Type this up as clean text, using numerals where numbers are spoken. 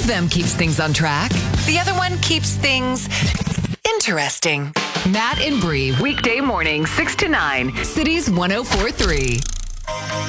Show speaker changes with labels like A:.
A: them keeps things on track. The other one keeps things interesting. Matt and Bree, weekday morning, 6 to 9, Cities 104.3.